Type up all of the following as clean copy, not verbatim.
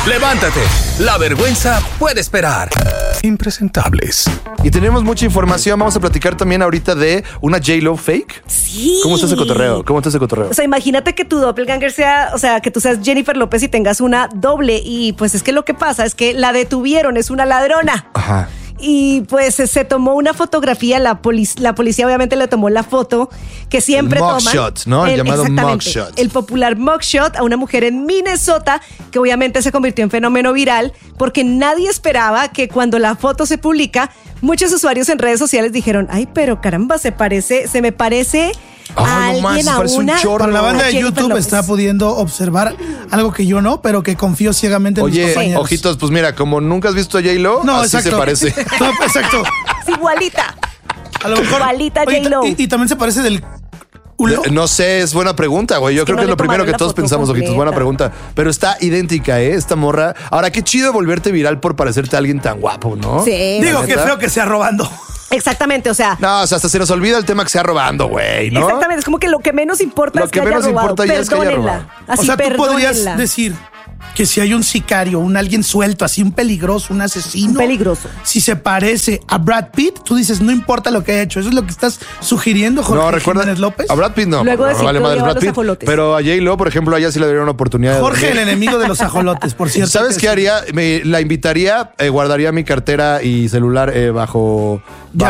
Levántate, la vergüenza puede esperar. Impresentables. Y tenemos mucha información. Vamos a platicar también ahorita de una J-Lo fake. Sí. ¿Cómo está ese cotorreo? O sea, imagínate que tu doppelganger sea, o sea, que tú seas Jennifer López y tengas una doble. Y pues es que lo que pasa es que la detuvieron, es una ladrona. Ajá. Y pues se tomó una fotografía, la policía obviamente le tomó la foto que siempre el toman. mugshot, ¿no? El llamado mugshot. El popular mugshot a una mujer en Minnesota que obviamente se convirtió en fenómeno viral porque nadie esperaba que cuando la foto se publica, muchos usuarios en redes sociales dijeron, ay, pero caramba, se me parece a alguien, a una. Para la banda de YouTube López está pudiendo observar algo que yo no, pero que confío ciegamente en mis compañeros. Ojitos, pues mira, como nunca has visto a J-Lo, no, así exacto. se parece. No, exacto. Es igualita. A lo mejor. Igualita J-Lo. Y también se parece del culo. No sé, es buena pregunta, güey. Yo creo que es lo primero que todos pensamos, ojitos. Buena pregunta. Pero está idéntica, esta morra. Ahora, qué chido volverte viral por parecerte a alguien tan guapo, ¿no? Sí. Digo, qué feo que sea robando. Exactamente, o sea. No, o sea, hasta se nos olvida el tema que sea robando, güey, ¿no? Exactamente, es como que lo que menos importa es que haya robado. Perdónenla. Así, o sea, tú podrías perdónenla. decir que si hay un sicario, un alguien suelto, así un peligroso, un asesino. Un peligroso. Si se parece a Brad Pitt, tú dices, no importa lo que haya hecho. Eso es lo que estás sugiriendo, Jorge Jiménez López. A Brad Pitt no. Luego de vale madre Brad los Pitt. ajolotes. Pero a J-Lo, por ejemplo, a ella sí le daría una oportunidad. Jorge, el enemigo de los ajolotes, por cierto. ¿Sabes qué haría? La invitaría, guardaría mi cartera y celular bajo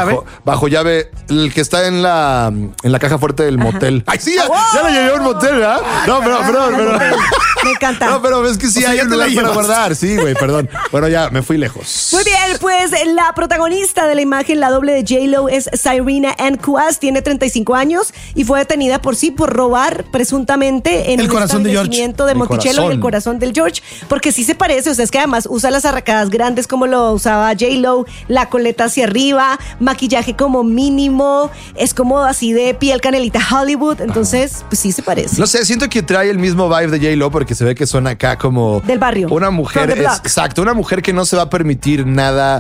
llave, el que está en la caja fuerte del motel. Ay, sí, ya la llevé a un motel, ¿verdad? No, pero. Me encanta. No, pero es que sí hay un lugar para guardar. Sí, güey, perdón. Bueno, ya me fui lejos. Muy bien, pues la protagonista de la imagen, la doble de J-Lo, es Cyrena Ann Kuas, tiene 35 años y fue detenida por robar presuntamente en el corazón de George. De Monticello y el corazón del George, porque sí se parece, o sea, es que además usa las arracadas grandes como lo usaba J-Lo, la coleta hacia arriba, maquillaje como mínimo, es como así de piel canelita Hollywood, entonces pues sí se parece. No sé, siento que trae el mismo vibe de J-Lo porque se ve que suena acá como del barrio. Una mujer, exacto, una mujer que no se va a permitir nada,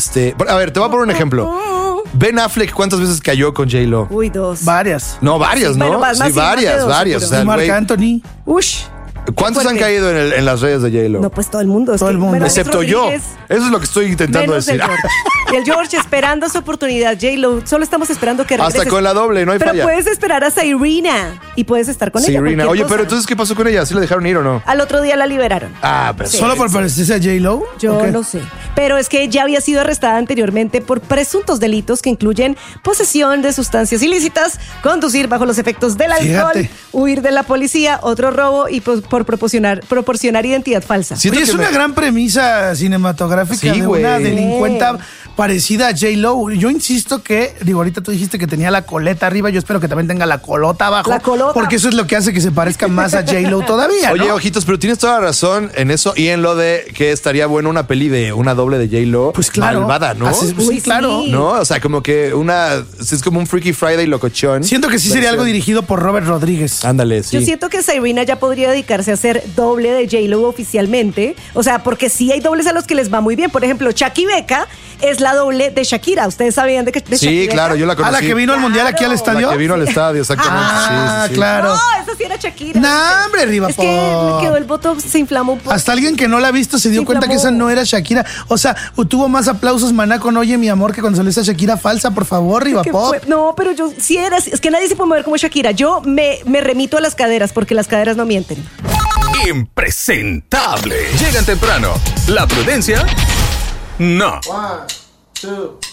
a ver, te voy a poner un ejemplo. Ben Affleck, ¿cuántas veces cayó con J-Lo? Uy, 2. Varias. No, varias, sí, ¿no? Bueno, sí, varias. O sea, Marc Anthony. Ush. ¿Cuántos han caído en las redes de J-Lo? No, pues todo el mundo. Todo el mundo. Bueno, excepto yo. Eso es lo que estoy intentando decir. El George esperando su oportunidad. J-Lo, solo estamos esperando que regrese. Hasta con la doble, no hay falla. Pero puedes esperar a Cyrena y puedes estar con ella. Cyrena. Oye, pero entonces, ¿qué pasó con ella? ¿Sí la dejaron ir o no? Al otro día la liberaron. Ah, pero ¿Solo por parecerse a J-Lo? Yo no sé. Pero es que ya había sido arrestada anteriormente por presuntos delitos que incluyen posesión de sustancias ilícitas, conducir bajo los efectos del alcohol, huir de la policía, otro robo y por proporcionar identidad falsa. Oye, es una gran premisa cinematográfica de una delincuenta parecida a J-Lo. Yo insisto que, ahorita tú dijiste que tenía la coleta arriba, yo espero que también tenga la colota abajo. La colota. Porque eso es lo que hace que se parezca más a J-Lo todavía, ¿no? Oye, ojitos, pero tienes toda la razón en eso y en lo de que estaría bueno una peli de una doble de J-Lo. Pues claro. Malvada, ¿no? Sí, claro. ¿No? O sea, como que es como un Freaky Friday locochón. Siento que sí sería algo dirigido por Robert Rodríguez. Ándale, sí. Yo siento que Cyrena ya podría dedicarse a ser doble de J-Lo oficialmente. O sea, porque sí hay dobles a los que les va muy bien. Por ejemplo, Shaki Becca es la doble de Shakira. ¿Ustedes sabían de Shakira? Sí, claro, yo la conocí. ¿A la que vino al mundial aquí al estadio? La que vino al estadio, exactamente. Sí. Claro. No, esa sí era Shakira. No, hombre, Riva. Es que le quedó el voto, se inflamó un poco. Hasta alguien que no la ha visto se dio cuenta que esa no era Shakira. O sea, tuvo más aplausos Maná con Oye, mi amor, que cuando salió esa Shakira falsa, por favor, Riva Pop. No, pero yo sí era. Es que nadie se puede mover como Shakira. Yo me remito a las caderas porque las caderas no mienten. Impresentable. Llegan temprano. La prudencia, no. 1, 2